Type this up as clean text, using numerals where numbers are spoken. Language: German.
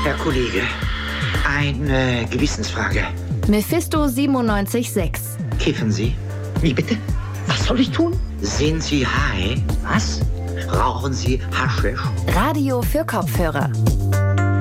Herr Kollege, eine Gewissensfrage. Mephisto 97.6. Kiffen Sie? Wie bitte? Was soll ich tun? Sind Sie high? Was? Rauchen Sie Haschisch? Radio für Kopfhörer.